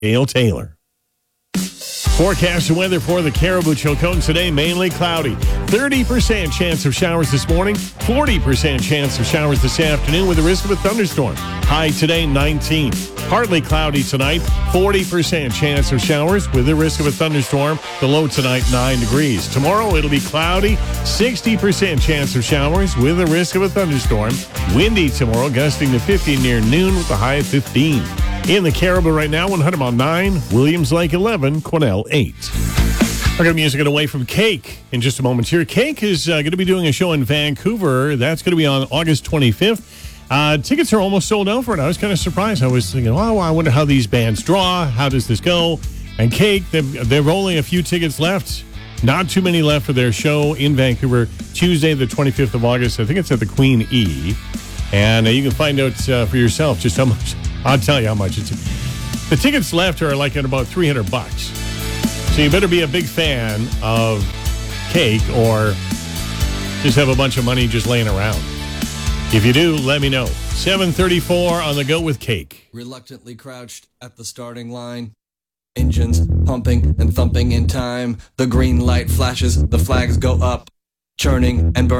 Gail Taylor. Forecast and weather for the Caribou Chilcotin today, mainly cloudy. 30% chance of showers this morning, 40% chance of showers this afternoon with a risk of a thunderstorm. High today, 19. Partly cloudy tonight, 40% chance of showers with the risk of a thunderstorm. The low tonight, 9 degrees. Tomorrow, it'll be cloudy, 60% chance of showers with the risk of a thunderstorm. Windy tomorrow, gusting to 50 near noon with a high of 15. In the Caribou right now, 100 mile 9, Williams Lake 11, Quesnel 8. We're going to be music away from Cake in just a moment here. Cake is going to be doing a show in Vancouver. That's going to be on August 25th. Tickets are almost sold out for it. I was kind of surprised. I was thinking, oh, I wonder how these bands draw. How does this go? And Cake, they're only a few tickets left. Not too many left for their show in Vancouver, Tuesday, the 25th of August. I think it's at the Queen E. And you can find out for yourself just how much. I'll tell you how much. The tickets left are like at about $300. So you better be a big fan of Cake or just have a bunch of money just laying around. If you do, let me know. 7:34 on the go with Cake. Reluctantly crouched at the starting line. Engines pumping and thumping in time. The green light flashes, the flags go up. Churning and burning.